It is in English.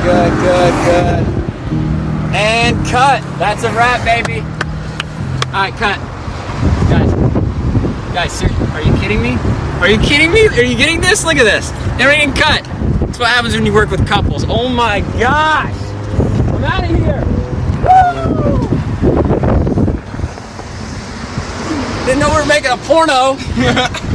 good, good, good. And cut. That's a wrap, baby. All right, cut. Guys, seriously, are you kidding me? Are you kidding me? Are you getting this? Look at this. Everything cut. That's what happens when you work with couples. Oh my gosh. I'm out of here. Woo! Didn't know we were making a porno.